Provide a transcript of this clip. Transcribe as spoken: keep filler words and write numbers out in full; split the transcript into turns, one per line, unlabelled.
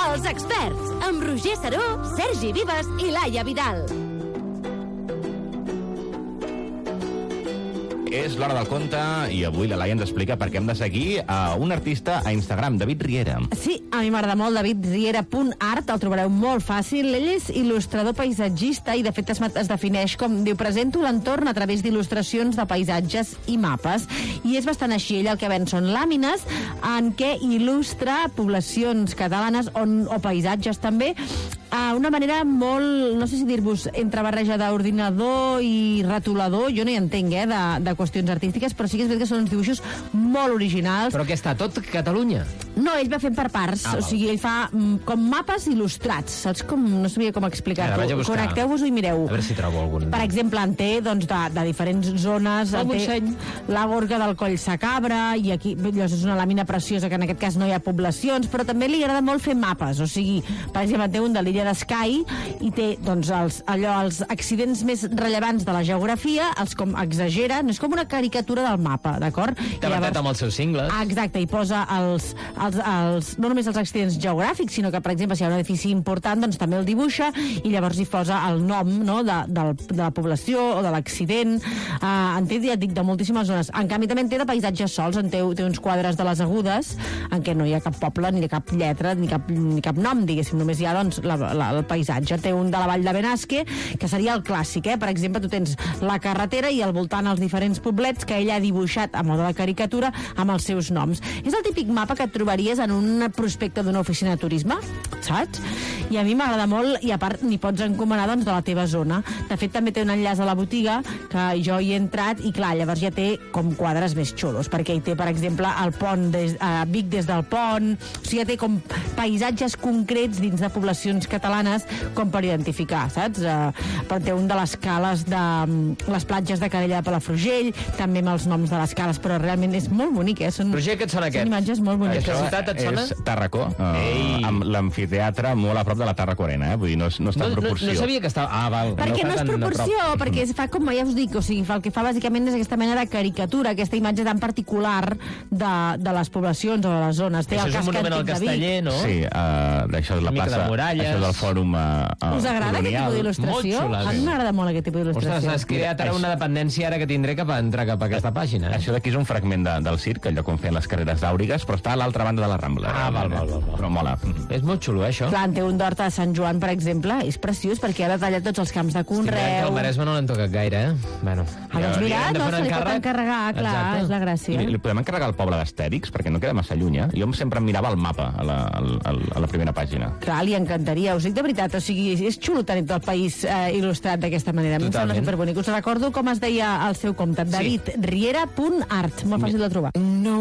Els experts, amb Roger Saró, Sergi Vives i Laia Vidal.
És l'hora del conte i avui la Laia ens explica per què hem de seguir a un artista a Instagram, David Riera.
Sí, a mi m'agrada molt, david riera punt art, el trobareu molt fàcil. Ell és il·lustrador paisatgista i de fet es, es defineix com, diu, presento l'entorn a través d'il·lustracions de paisatges i mapes. I és bastant així, ell el que ven són làmines en què il·lustra poblacions catalanes on, o paisatges també, a una manera molt, no sé si dir-vos, entre barreja d'ordinador i retolador, jo no hi entenc, eh, de, de qüestions artístiques, però sí que és veritat que són uns dibuixos molt originals.
Però què està, tot Catalunya?
No, ell va fent per parts, ah, o sigui, ell fa mm, com mapes il·lustrats, saps com, no sabia com explicar-ho. Connecteu-vos-ho i mireu.
A veure si trobo algun.
Per exemple, en té, doncs, de, de diferents zones, en té la gorga del Coll Sacabra, i aquí, llavors, és una làmina preciosa, que en aquest cas no hi ha poblacions, però també li agrada molt fer mapes, o sigui, per exemple, en té un de l'illa d'Skye, i té, doncs, els, allò, els accidents més rellevants de la geografia, els com exagera, no és com una caricatura del mapa, d'acord?
T'ha matat amb els seus cingles.
Ah, exacte, i posa els, els, els, no només els accidents geogràfics, sinó que, per exemple, si hi ha un edifici important, doncs també el dibuixa, i llavors hi posa el nom, no?, de, de, de la població o de l'accident. Uh, en té, ja et dic, de moltíssimes zones. En canvi, també en té de paisatges sols, en té, té uns quadres de les Agudes, en què no hi ha cap poble, ni cap lletra, ni cap, ni cap nom, diguéssim, només hi ha, doncs, la, la, el paisatge. Té un de la Vall de Benasque, que seria el clàssic, eh? Per exemple, tu tens la carretera i al voltant els diferents poblets que ell ha dibuixat a moda de caricatura amb els seus noms. És el típic mapa que et trobaries en un prospecte d'una oficina de turisme, saps? I a mi m'agrada molt, i a part n'hi pots encomanar, doncs, de la teva zona. De fet, també té un enllaç a la botiga, que jo hi he entrat, i clar, llavors ja té com quadres més xulos, perquè hi té, per exemple, el pont des, a Vic des del pont, o sigui, ja té com paisatges concrets dins de poblacions catalanes com per identificar, saps? Uh, però té un de les cales de um, les platges de Cadella de Palafrugell, també amb els noms de les cales, però realment és molt bonic, eh? Són,
Roger, què et sona aquest?
Són imatges molt boniques.
Aquesta ciutat et sona?
És Tàrraco, uh, amb l'amfiteatre molt a prop de la Tàrraco Arena, eh? Vull dir, no, no està en proporció.
No, no sabia que estava... Ah, val.
Perquè no, no és proporció, perquè es fa com ja us dic, o sigui, fa, el que fa bàsicament és aquesta mena de caricatura, aquesta imatge tan particular de, de les poblacions o de les zones. Té
això
el
és un monument al Casteller, no?
Sí, uh, això és la plaça, això és el fòrum uh, uh,
us agrada aquest tipus d'il·lustració? A mi m'agrada molt aquest tipus d'il·lustració.
Ostres, has creat ara una dependència ara que tindré cap a entrar cap a aquesta pàgina.
Això d'aquí és un fragment de, del circ, allò com feien les carreres d'àurigues, però està a l'altra banda de la Rambla.
Ah, val, val, val.
Però mola.
És molt xulo, eh, això?
Clar, en té un d'Horta de Sant Joan, per exemple, és preciós perquè ha detallat tots els camps de conreu.
El Maresme no l'han tocat gaire, eh? Bueno,
ah, doncs mira, no, se li pot encarregar, clar, exacte. És la gràcia.
Li, li podem encarregar al poble d'Astèrix, perquè no queda massa lluny, eh? Jo sempre em mirava el mapa a la, a, a la primera pàgina.
Clar, li encantaria, us dic de veritat, o sigui, és xulo tenir tot el país eh, il·lustrat d'aquesta manera. A mi em sembla superbonic. Us recordo com es deia el seu compte, david riera punt art, molt fàcil de trobar.
No.